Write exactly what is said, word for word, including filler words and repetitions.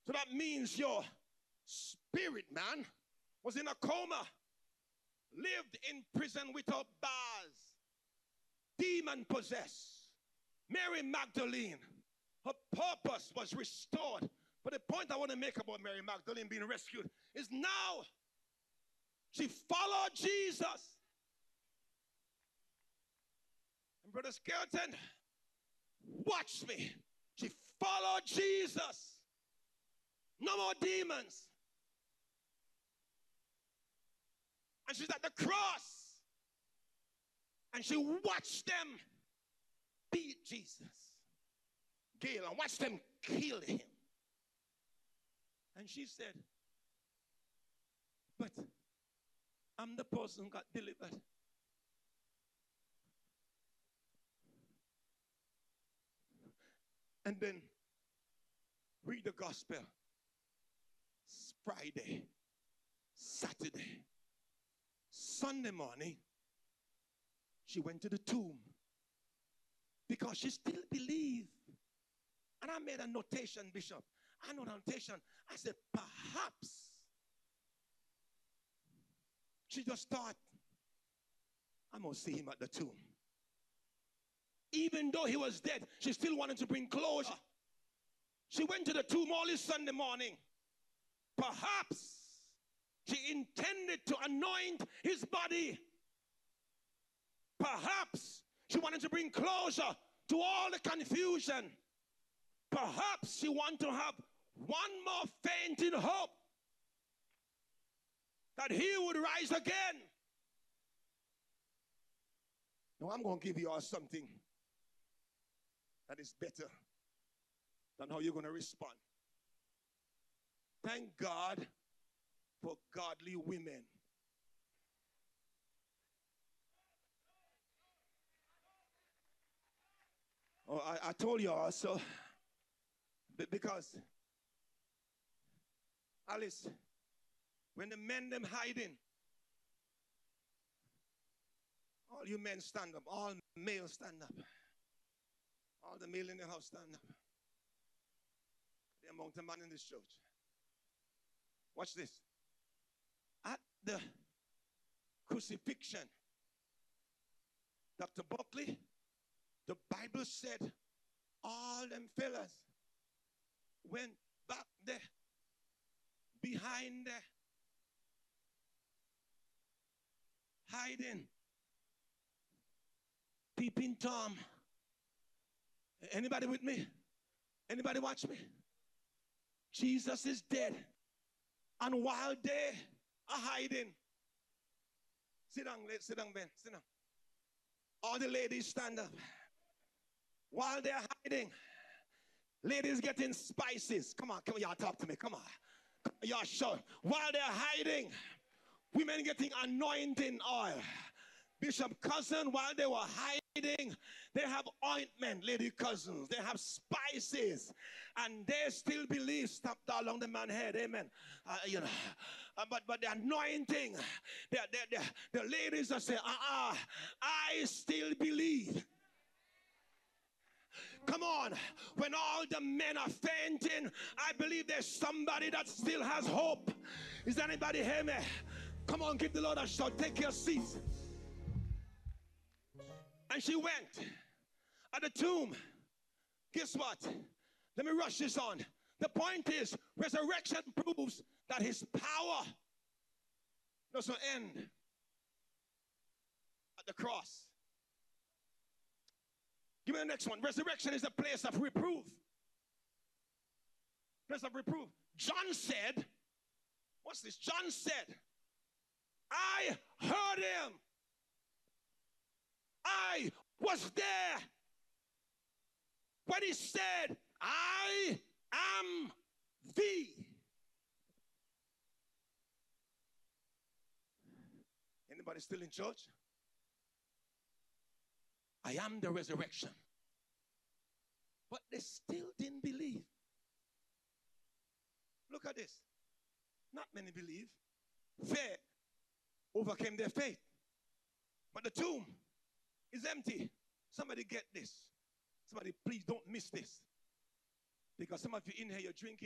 So that means your spirit, man, was in a coma, lived in prison without bars, demon possessed. Mary Magdalene, her purpose was restored. But the point I want to make about Mary Magdalene being rescued is now she followed Jesus. And Brother Skelton, watch me. She followed Jesus. No more demons. And she's at the cross. And she watched them beat Jesus. Gail, and watched them kill him. And she said, but I'm the person who got delivered. And then read the gospel. It's Friday, Saturday, Sunday morning, she went to the tomb because she still believed. And I made a notation, Bishop. I know the notation. I said, perhaps she just thought, I'm going to see him at the tomb. Even though he was dead, she still wanted to bring closure. She went to the tomb early Sunday morning. Perhaps she intended to anoint his body. Perhaps she wanted to bring closure to all the confusion. Perhaps she wanted to have one more fainting hope that he would rise again. Now I'm going to give you all something that is better than how you're going to respond. Thank God for godly women. Oh, I, I told you also, because Alice, when the men them hiding, all you men stand up, all males stand up. All the male in the house stand up. The amount of man in this church. Watch this. At the crucifixion, Doctor Buckley, the Bible said all them fellas went back there, behind there, hiding, peeping Tom. Anybody with me? Anybody watch me? Jesus is dead. And while they are hiding, sit down, sit down, Ben, sit down. All the ladies stand up. While they're hiding, ladies getting spices. Come on, come on, y'all talk to me. Come on. Y'all show. While they're hiding, women getting anointing oil. Bishop Cousin, while they were hiding, they have ointment, lady cousins. They have spices. And they still believe, stop along the man's head, amen. Uh, you know, uh, but, but the anointing, the, the, the, the ladies are saying, uh-uh, I still believe. Come on, when all the men are fainting, I believe there's somebody that still has hope. Is anybody hear me? Come on, give the Lord a shout. Take your seats. And she went at the tomb. Guess what? Let me rush this on. The point is, resurrection proves that his power doesn't end at the cross. Give me the next one. Resurrection is a place of reproof. Place of reproof. John said, what's this? John said, I heard him. I was there when he said, I am thee. Anybody still in church? I am the resurrection. But they still didn't believe. Look at this. Not many believe. Faith overcame their faith. But the tomb is empty. Somebody get this. Somebody please don't miss this. Because some of you in here, you're drinking